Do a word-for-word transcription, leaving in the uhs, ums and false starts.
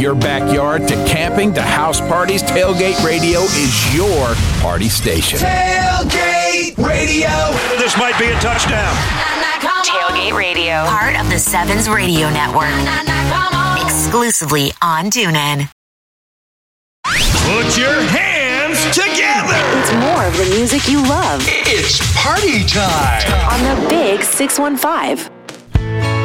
Your backyard to camping to house parties, Tailgate Radio is your party station. Tailgate Radio. This might be a touchdown. Tailgate Radio, part of the Sevens Radio Network. Exclusively on TuneIn. Put your hands together. It's more of the music you love It's party time on the Big six one five.